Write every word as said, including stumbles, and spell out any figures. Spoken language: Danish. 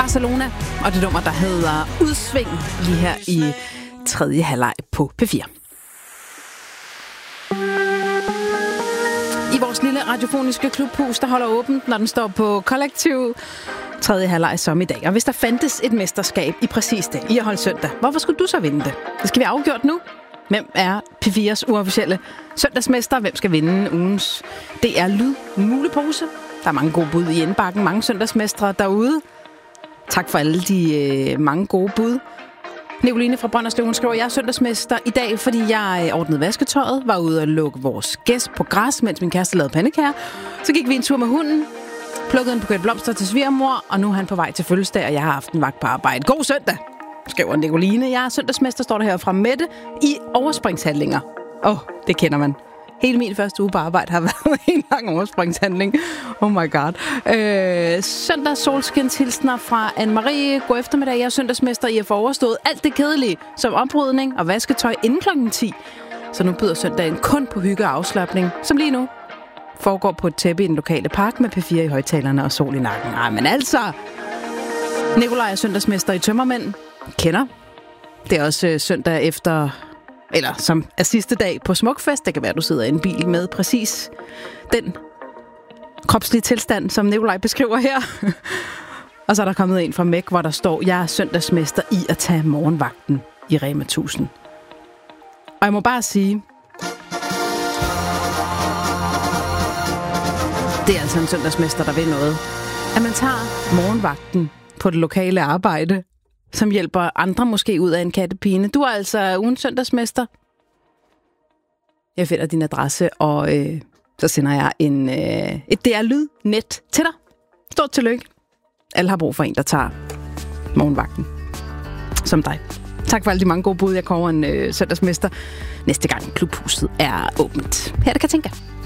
Barcelona, og det nummer, der hedder Udsving, lige her i tredje halvleg på P fire. I vores lille radiofoniske klubhus, der holder åbent, når den står på kollektiv tredje halvleg som i dag. Og hvis der fandtes et mesterskab i præcis det, i at holde søndag, hvorfor skulle du så vinde det? Det skal vi afgjort nu. Hvem er P fires uofficielle søndagsmester? Hvem skal vinde ugens D R Lyd mulepose? Der er mange gode bud i indbakken, mange søndagsmestre derude. Tak for alle de øh, mange gode bud. Nicoline fra Brønderslev, hun skriver, jeg er søndagsmester i dag, fordi jeg ordnede vasketøjet, var ude og lukke vores gæst på græs, mens min kæreste lavede pandekager. Så gik vi en tur med hunden, plukkede en buket blomster til svigermor, og nu er han på vej til fødselsdag, og jeg har haft en vagt på arbejde. God søndag, skriver Nicoline. Jeg er søndagsmester, står der her fra Mette, i overspringshandlinger. Åh, oh, det kender man. Hele min første uge på arbejde har været en lang overspringshandling. Oh my god. Øh, søndag solskinshilsner fra Anne-Marie. God eftermiddag, jeg er søndagsmester i at få overstået alt det kedelige, som oprydning og vasketøj inden klokken ti. Så nu byder søndagen kun på hygge og afslapning, som lige nu foregår på et tæppe i den lokale park med P fire i højtalerne og sol i nakken. Ej, men altså, Nikolaj er søndagsmester i Tømmermænd. Kender. Det er også øh, søndag efter... Eller som er sidste dag på Smukfest. Det kan være, at du sidder i en bil med præcis den kropslige tilstand, som Nikolaj beskriver her. Og så er der kommet en fra M E C, hvor der står, jeg er søndagsmester i at tage morgenvagten i Rema tusind. Og jeg må bare sige, det er altså en søndagsmester, der vil noget. At man tager morgenvagten på det lokale arbejde, som hjælper andre måske ud af en kattepine. Du er altså ugens søndagsmester. Jeg finder din adresse, og øh, så sender jeg en, øh, et D R Lyd-net til dig. Stort tillykke. Alle har brug for en, der tager morgenvagten. Som dig. Tak for alle de mange gode bud. Jeg kommer en øh, søndagsmester næste gang klubhuset er åbent. Her det kan tænke.